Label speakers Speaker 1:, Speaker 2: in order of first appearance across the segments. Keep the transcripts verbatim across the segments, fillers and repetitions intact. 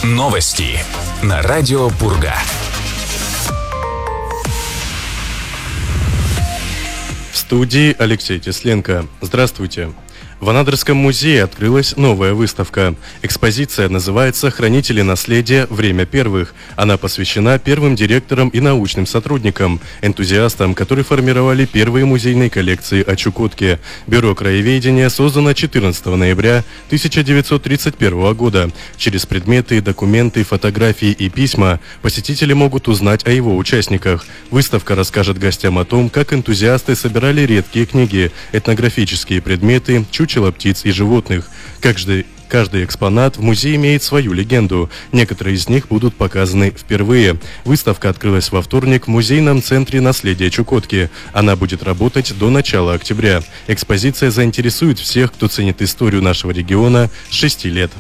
Speaker 1: Новости на радио Пурга.
Speaker 2: В студии Алексей Тесленко. Здравствуйте. В Анадырском музее открылась новая выставка. Экспозиция называется «Хранители наследия. Время первых». Она посвящена первым директорам и научным сотрудникам, энтузиастам, которые формировали первые музейные коллекции о Чукотке. Бюро краеведения создано четырнадцатого ноября тысяча девятьсот тридцать первого года. Через предметы, документы, фотографии и письма посетители могут узнать о его участниках. Выставка расскажет гостям о том, как энтузиасты собирали редкие книги, этнографические предметы, чучела птиц и животных. Каждый, каждый экспонат в музее имеет свою легенду. Некоторые из них будут показаны впервые. Выставка открылась во вторник в музейном центре наследия Чукотки. Она будет работать до начала октября. Экспозиция заинтересует всех, кто ценит историю нашего региона с шести лет.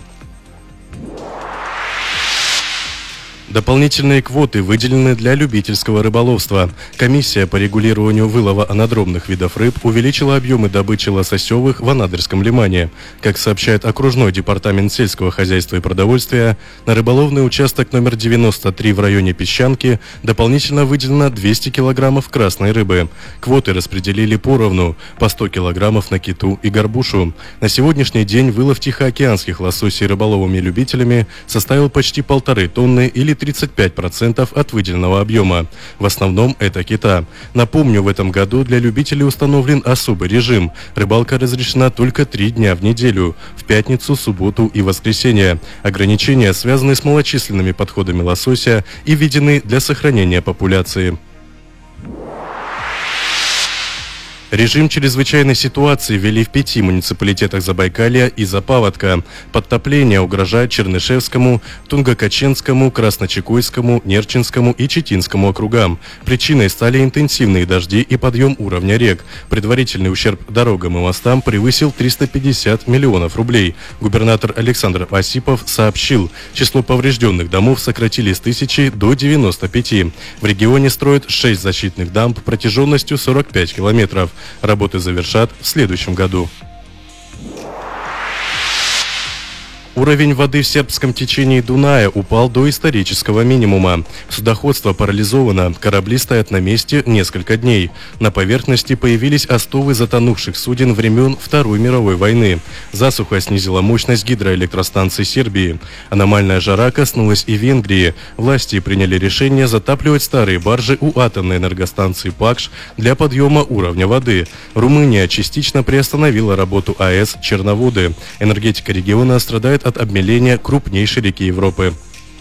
Speaker 2: Дополнительные квоты выделены для любительского рыболовства. Комиссия по регулированию вылова анадромных видов рыб увеличила объемы добычи лососевых в Анадырском лимане. Как сообщает окружной департамент сельского хозяйства и продовольствия, на рыболовный участок номер девяносто три в районе Песчанки дополнительно выделено двести килограммов красной рыбы. Квоты распределили поровну, по сто килограммов на киту и горбушу. На сегодняшний день вылов тихоокеанских лососей рыболовами-любителями составил почти полторы тонны или тридцать пять процентов от выделенного объема. В основном это кита. Напомню, в этом году для любителей установлен особый режим. Рыбалка разрешена только три дня в неделю – в пятницу, субботу и воскресенье. Ограничения связаны с малочисленными подходами лосося и введены для сохранения популяции. Режим чрезвычайной ситуации ввели в пяти муниципалитетах Забайкалья из-за паводка. Подтопление угрожает Чернышевскому, Тунгокаченскому, Красночекойскому, Нерчинскому и Читинскому округам. Причиной стали интенсивные дожди и подъем уровня рек. Предварительный ущерб дорогам и мостам превысил триста пятьдесят миллионов рублей. Губернатор Александр Осипов сообщил, число поврежденных домов сократили с тысячи до девяноста пяти. В регионе строят шесть защитных дамб протяженностью сорок пять километров. Работы завершат в следующем году. Уровень воды в сербском течении Дуная упал до исторического минимума. Судоходство парализовано, корабли стоят на месте несколько дней. На поверхности появились остовы затонувших суден времен Второй мировой войны. Засуха снизила мощность гидроэлектростанций Сербии. Аномальная жара коснулась и Венгрии. Власти приняли решение затапливать старые баржи у атомной энергостанции Пакш для подъема уровня воды. Румыния частично приостановила работу АЭС Черноводы. Энергетика региона страдает от обмеления крупнейшей реки Европы.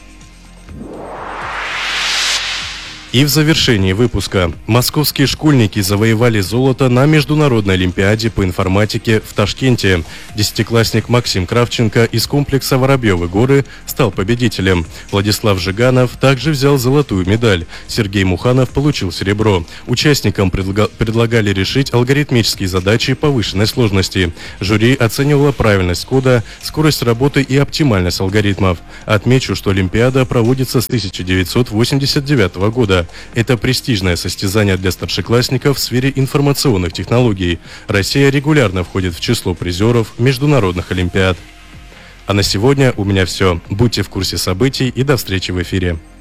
Speaker 2: И в завершении выпуска. Московские школьники завоевали золото на Международной олимпиаде по информатике в Ташкенте. Десятиклассник Максим Кравченко из комплекса Воробьевы горы стал победителем. Владислав Жиганов также взял золотую медаль. Сергей Муханов получил серебро. Участникам предла- предлагали решить алгоритмические задачи повышенной сложности. Жюри оценивало правильность кода, скорость работы и оптимальность алгоритмов. Отмечу, что олимпиада проводится с тысяча девятьсот восемьдесят девятого года. Это престижное состязание для старшеклассников в сфере информационных технологий. Россия регулярно входит в число призеров международных олимпиад. А на сегодня у меня все. Будьте в курсе событий и до встречи в эфире.